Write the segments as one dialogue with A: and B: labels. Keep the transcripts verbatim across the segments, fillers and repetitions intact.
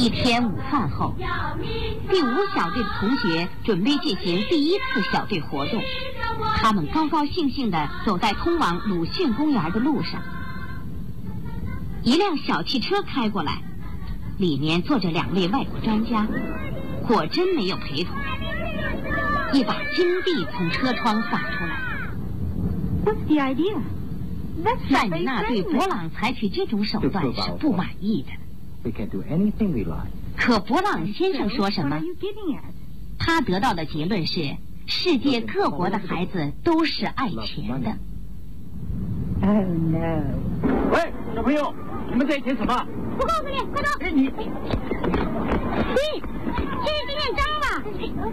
A: 一天午饭后，第五小队的同学准备进行第一次小队活动。他们高高兴兴地走在通往鲁迅公园的路上。一辆小汽车开过来，里面坐着两位外国专家，果真没有陪同。一把金币从车窗洒出来。
B: What's the idea?
A: 塞米娜对勃朗采取这种手段是不满意的。
C: We can do anything we like.
A: 可勃朗先生说什么？他得到的结论是，世界各国的孩子都是爱钱的。
B: Oh no！
C: 喂，小朋友，你们在写什么？
B: 我告诉你，快走！
C: 哎，你，
B: 咦，这是纪念章吧？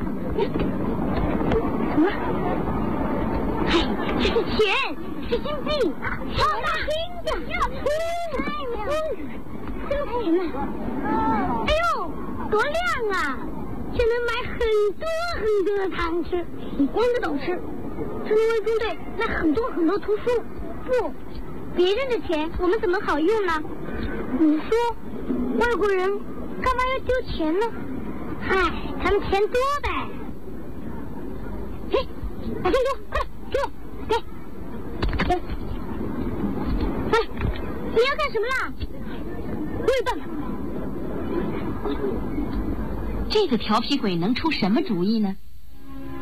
B: 什么？哎，这是钱，是金币，好大听着，嗯，真开人了。哎呦，多亮啊！就能买很多很多的糖吃，你光着都吃。就能为中队买很多很多图书。不，别人的钱我们怎么好用呢？你说，外国人干嘛要丢钱呢？嗨，他们钱多呗。嘿，把钱给我，快给我，给，给。哎，你要干什么啦？我有办法。
A: 这个调皮鬼能出什么主意呢？